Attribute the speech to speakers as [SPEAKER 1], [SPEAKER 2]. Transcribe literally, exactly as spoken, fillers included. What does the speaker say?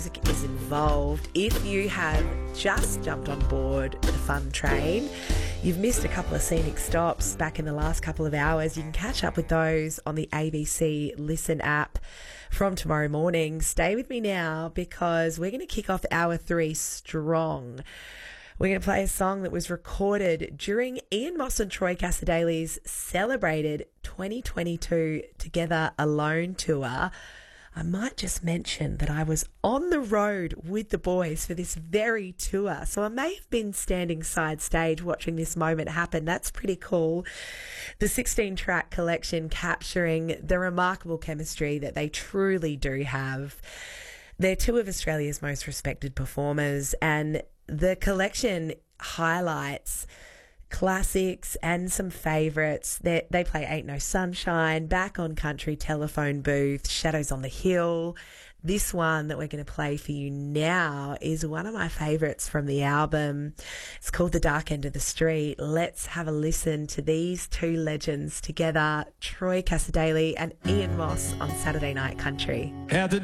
[SPEAKER 1] Music is involved. If you have just jumped on board the fun train, you've missed a couple of scenic stops back in the last couple of hours, you can catch up with those on the A B C Listen app from tomorrow morning. Stay with me now because we're going to kick off hour three strong. We're going to play a song that was recorded during Ian Moss and Troy Cassar-Daley's celebrated twenty twenty-two Together Alone tour. I might just mention that I was on the road with the boys for this very tour, so I may have been standing side stage watching this moment happen. That's pretty cool. The sixteen-track collection capturing the remarkable chemistry that they truly do have. They're two of Australia's most respected performers, and the collection highlights classics and some favourites. They, they play Ain't No Sunshine, Back on Country, Telephone Booth, Shadows on the Hill. This one that we're going to play for you now is one of my favourites from the album. It's called The Dark End of the Street. Let's have a listen to these two legends together, Troy Cassar-Daley and Ian Moss on Saturday Night Country.
[SPEAKER 2] At the